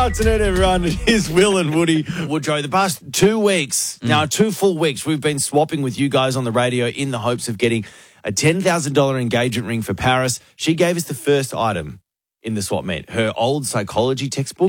afternoon, everyone. It is Will and Woody. Woodrow, the past 2 weeks, now 2 full weeks, we've been swapping with you guys on the radio in the hopes of getting a $10,000 engagement ring for Paris. She gave us the first item in the swap meet, her old psychology textbook.